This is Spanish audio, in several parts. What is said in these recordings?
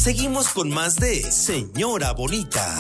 Seguimos con más de Señora Bonita.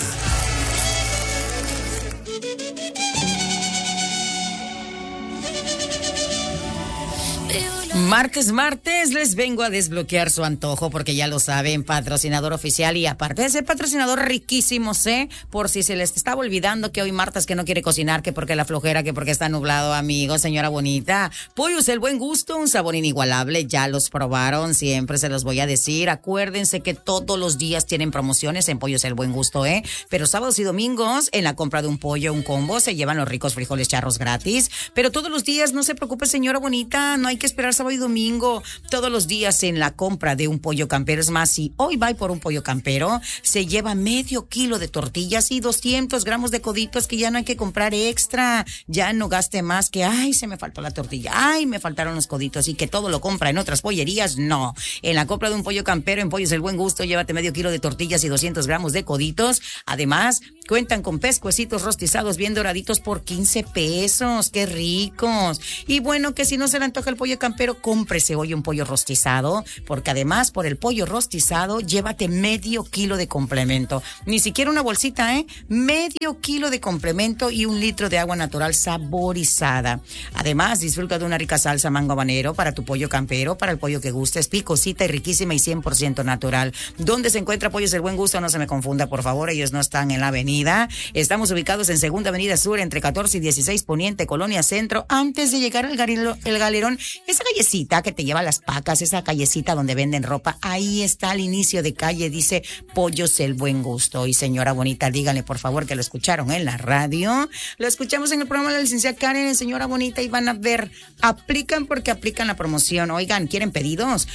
Martes, les vengo a desbloquear su antojo porque ya lo saben, patrocinador oficial y aparte de ser patrocinador riquísimo, por si se les estaba olvidando que hoy martes que no quiere cocinar, que porque la flojera, que porque está nublado, amigos, señora bonita. Pollos El Buen Gusto, un sabor inigualable, ya los probaron, siempre se los voy a decir. Acuérdense que todos los días tienen promociones en Pollos El Buen Gusto, pero sábados y domingos en la compra de un pollo, un combo, se llevan los ricos frijoles charros gratis, pero todos los días, no se preocupe, señora bonita, no hay que esperar sábado y domingo, todos los días en la compra de un pollo campero. Es más, si hoy va por un pollo campero, se lleva medio kilo de tortillas y 200 gramos de coditos que ya no hay que comprar extra. Ya no gaste más que, ay, se me faltó la tortilla, ay, me faltaron los coditos y que todo lo compra en otras pollerías. No, en la compra de un pollo campero en Pollos El Buen Gusto, llévate medio kilo de tortillas y 200 gramos de coditos. Además, cuentan con pescuecitos rostizados bien doraditos por 15 pesos. ¡Qué ricos! Y bueno, que si no se le antoja el pollo campero, cómprese hoy un pollo rostizado, porque además por el pollo rostizado llévate medio kilo de complemento. Ni siquiera una bolsita, medio kilo de complemento y 1 litro de agua natural saborizada. Además, disfruta de una rica salsa mango habanero para tu pollo campero, para el pollo que gustes, picosita y riquísima y 100% natural. ¿Dónde se encuentra Pollos El Buen Gusto? No se me confunda, por favor, ellos no están en la avenida. Estamos ubicados en Segunda Avenida Sur, entre 14 y 16 Poniente, Colonia Centro, antes de llegar al Galerón. Esa callecita que te lleva a las Pacas, esa callecita donde venden ropa, ahí está al inicio de calle, dice Pollos El Buen Gusto. Y señora bonita, díganle por favor que lo escucharon en la radio, lo escuchamos en el programa de la licenciada Karen, señora bonita, y van a ver, aplican porque aplican la promoción. Oigan, ¿quieren pedidos?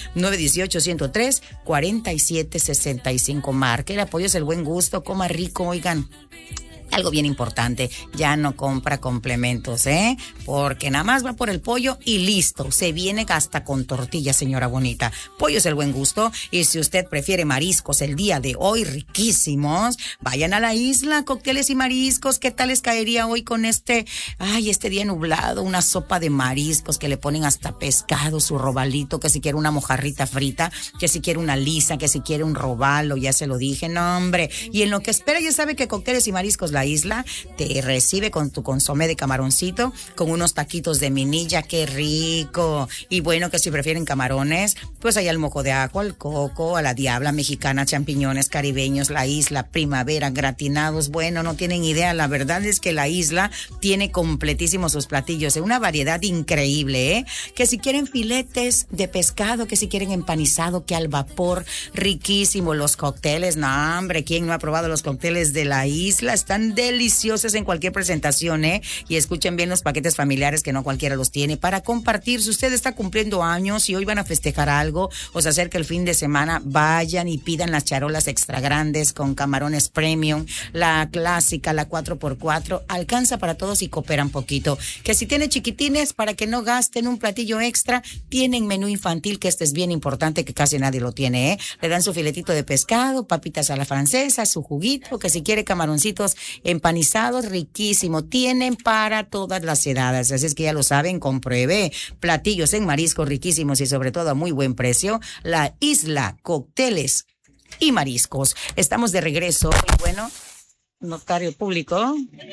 918-103-4765, marque Pollos El Buen Gusto, coma rico, oigan. Algo bien importante, ya no compra complementos, porque nada más va por el pollo y listo, se viene hasta con tortilla, señora bonita. Pollos El Buen Gusto, y si usted prefiere mariscos el día de hoy, riquísimos, vayan a la isla, cócteles y mariscos. ¿Qué tal les caería hoy con este día nublado? Una sopa de mariscos que le ponen hasta pescado, su robalito, que si quiere una mojarrita frita, que si quiere una lisa, que si quiere un robalo, ya se lo dije, no hombre. Y en lo que espera, ya sabe que cócteles y mariscos La Isla te recibe con tu consomé de camaroncito, con unos taquitos de minilla, qué rico. Y bueno, que si prefieren camarones, pues hay al mojo de ajo, al coco, a la diabla mexicana, champiñones caribeños, La Isla, primavera, gratinados. Bueno, no tienen idea, la verdad es que La Isla tiene completísimos sus platillos, una variedad increíble, que si quieren filetes de pescado, que si quieren empanizado, que al vapor, riquísimo. Los cócteles, no hombre, ¿quién no ha probado los cócteles de La Isla? Están deliciosas en cualquier presentación, y escuchen bien los paquetes familiares que no cualquiera los tiene para compartir. Si usted está cumpliendo años y hoy van a festejar algo o se acerca el fin de semana, vayan y pidan las charolas extra grandes con camarones premium, la clásica, la 4x4, alcanza para todos y cooperan poquito. Que si tiene chiquitines, para que no gasten un platillo extra, tienen menú infantil, que este es bien importante, que casi nadie lo tiene, le dan su filetito de pescado, papitas a la francesa, su juguito, que si quiere camaroncitos empanizados, riquísimo, tienen para todas las edades, así es que ya lo saben, compruebe, platillos en mariscos riquísimos y sobre todo a muy buen precio, La Isla, cócteles y mariscos. Estamos de regreso y bueno, notario público.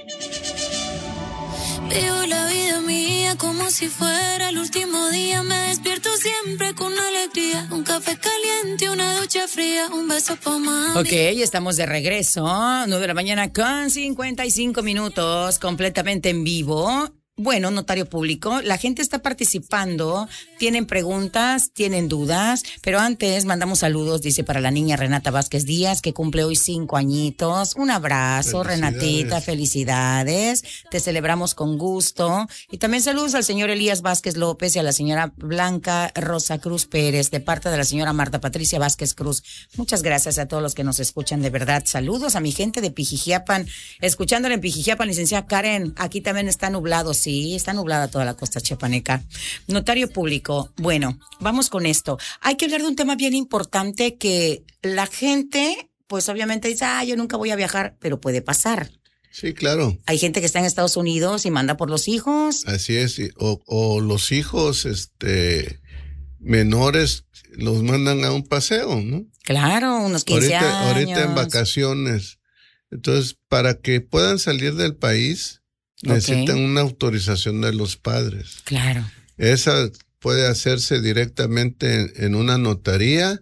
Vivo la vida mía como si fuera el último día. Me despierto siempre con alegría. Un café caliente, una ducha fría, un beso pa' mami. Ok, estamos de regreso. 9 de la mañana con 55 minutos, completamente en vivo. Bueno, notario público, la gente está participando, tienen preguntas, tienen dudas, pero antes mandamos saludos, dice, para la niña Renata Vázquez Díaz, que cumple hoy 5 añitos. Un abrazo, Renatita, felicidades, te celebramos con gusto. Y también saludos al señor Elías Vázquez López y a la señora Blanca Rosa Cruz Pérez, de parte de la señora Marta Patricia Vázquez Cruz. Muchas gracias a todos los que nos escuchan, de verdad. Saludos a mi gente de Pijijiapan, escuchándole en Pijijiapan, licenciada Karen, aquí también está nublado. Sí, está nublada toda la costa chiapaneca. Notario público, bueno, vamos con esto. Hay que hablar de un tema bien importante que la gente, pues obviamente dice, yo nunca voy a viajar, pero puede pasar. Sí, claro. Hay gente que está en Estados Unidos y manda por los hijos. Así es, o los hijos, menores los mandan a un paseo, ¿no? Claro, unos 15 años. Ahorita en vacaciones. Entonces, para que puedan salir del país, necesitan una autorización de los padres. Claro. Esa puede hacerse directamente en una notaría,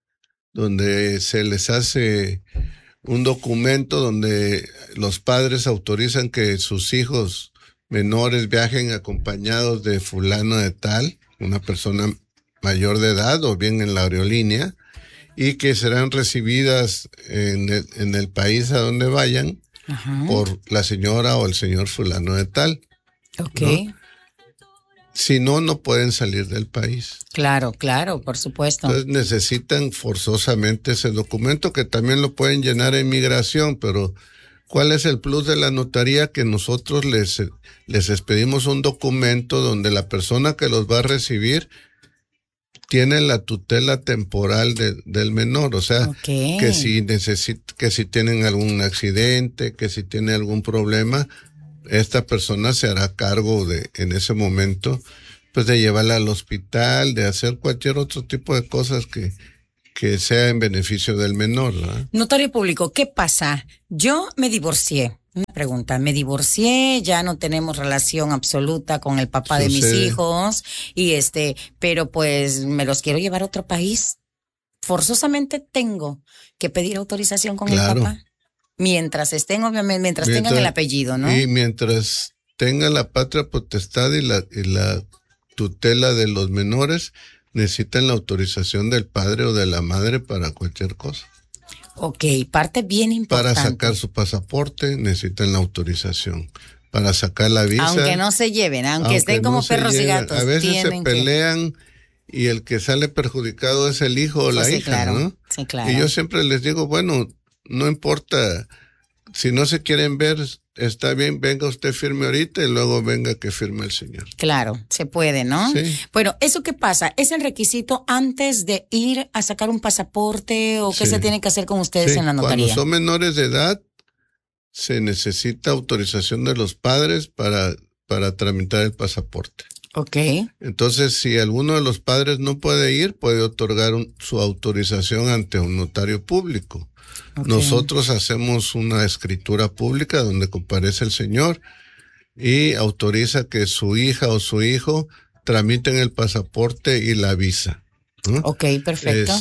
donde se les hace un documento donde los padres autorizan que sus hijos menores viajen acompañados de fulano de tal, una persona mayor de edad o bien en la aerolínea, y que serán recibidas en el país a donde vayan por la señora o el señor fulano de tal. Ok. ¿No? Si no, no pueden salir del país. Claro, por supuesto. Entonces necesitan forzosamente ese documento, que también lo pueden llenar en migración, pero ¿cuál es el plus de la notaría? Que nosotros les expedimos un documento donde la persona que los va a recibir tiene la tutela temporal del menor, o sea, que si tienen algún accidente, que si tiene algún problema, esta persona se hará cargo en ese momento, pues de llevarla al hospital, de hacer cualquier otro tipo de cosas que sea en beneficio del menor, ¿verdad? Notario público, ¿qué pasa? Yo me divorcié. Una pregunta, me divorcié, ya no tenemos relación absoluta con el papá de mis hijos, pero pues me los quiero llevar a otro país. Forzosamente tengo que pedir autorización con el papá. Mientras estén, obviamente, mientras tengan el apellido, ¿no? Y mientras tengan la patria potestad y la tutela de los menores, necesitan la autorización del padre o de la madre para cualquier cosa. Ok, parte bien importante. Para sacar su pasaporte necesitan la autorización. Para sacar la visa. Aunque no se lleven, aunque estén como perros y gatos. A veces se pelean y el que sale perjudicado es el hijo o la hija, claro, ¿no? Sí, claro. Y yo siempre les digo, bueno, no importa, si no se quieren ver, está bien, venga usted firme ahorita y luego venga que firme el señor. Claro, se puede, ¿no? Sí. Bueno, ¿eso qué pasa? ¿Es el requisito antes de ir a sacar un pasaporte o qué se tiene que hacer con ustedes en la notaría? Cuando son menores de edad, se necesita autorización de los padres para tramitar el pasaporte. Ok. Entonces, si alguno de los padres no puede ir, puede otorgar su autorización ante un notario público. Okay. Nosotros hacemos una escritura pública donde comparece el señor y autoriza que su hija o su hijo tramiten el pasaporte y la visa, ¿no? Ok, perfecto.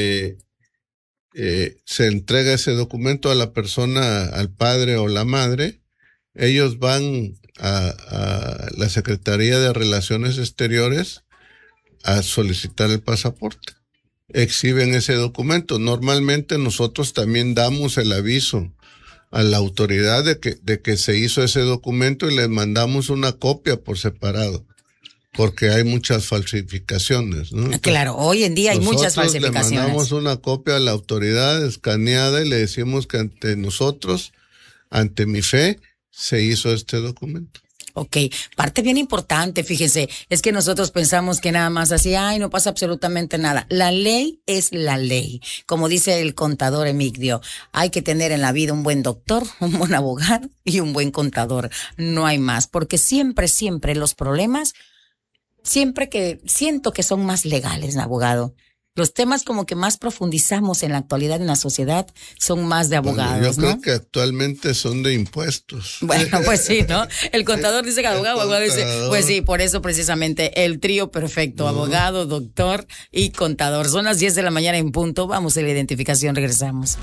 Se entrega ese documento a la persona, al padre o la madre. Ellos van a la Secretaría de Relaciones Exteriores a solicitar el pasaporte. Exhiben ese documento. Normalmente nosotros también damos el aviso a la autoridad de que se hizo ese documento y les mandamos una copia por separado, porque hay muchas falsificaciones, ¿no? Entonces, claro, hoy en día hay muchas falsificaciones. Le mandamos una copia a la autoridad escaneada y le decimos que ante nosotros, ante mi fe, se hizo este documento. Ok, parte bien importante, fíjense, es que nosotros pensamos que nada más así, no pasa absolutamente nada. La ley es la ley. Como dice el contador Emigdio, hay que tener en la vida un buen doctor, un buen abogado y un buen contador. No hay más, porque siempre los problemas, siempre que siento que son más legales, abogado. Los temas como que más profundizamos en la actualidad en la sociedad son más de abogados, yo creo ¿no? que actualmente son de impuestos. Bueno, pues sí, ¿no? El contador dice que abogado dice, pues sí, por eso precisamente el trío perfecto, abogado, doctor y contador. Son las 10 de la mañana en punto, vamos a la identificación, regresamos.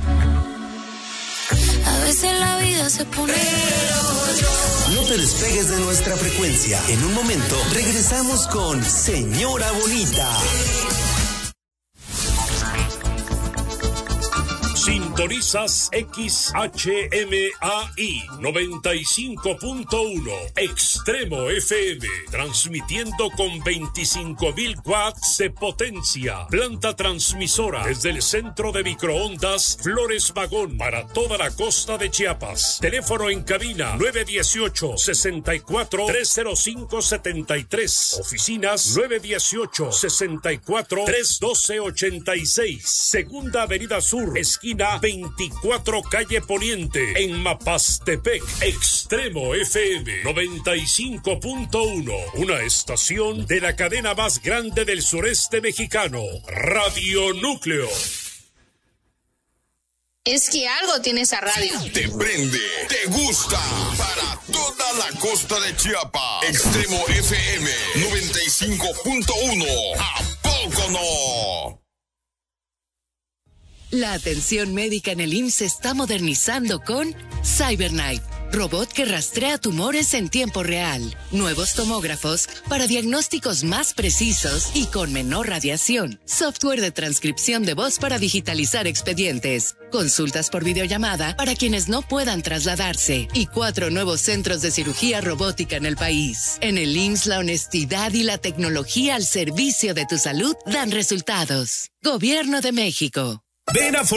A veces la vida se pone... No te despegues de nuestra frecuencia. En un momento regresamos con Señora Bonita. Sintonizas XHMAI 95.1 Extremo FM, transmitiendo con 25,000 watts de potencia. Planta transmisora desde el centro de microondas Flores Magón para toda la costa de Chiapas. Teléfono en cabina 918-64-305-73. Oficinas 918-64-312-86. Segunda Avenida Sur, esquina esquina 24 calle Poniente, en Mapastepec. Extremo FM 95.1, una estación de la cadena más grande del sureste mexicano, Radio Núcleo. Es que algo tiene esa radio. Te prende, te gusta, para toda la costa de Chiapas. Extremo FM 95.1, ¿a poco no? La atención médica en el IMSS se está modernizando con CyberKnife, robot que rastrea tumores en tiempo real, nuevos tomógrafos para diagnósticos más precisos y con menor radiación, software de transcripción de voz para digitalizar expedientes, consultas por videollamada para quienes no puedan trasladarse y 4 nuevos centros de cirugía robótica en el país. En el IMSS, la honestidad y la tecnología al servicio de tu salud dan resultados. Gobierno de México. Ven a